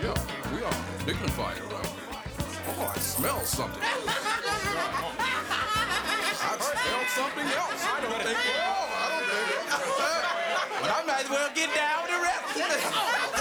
Yeah, we are dignified around here. Oh, I smell something. I smell something else. I don't think. Oh, I don't think. But I might as well get down with the rest.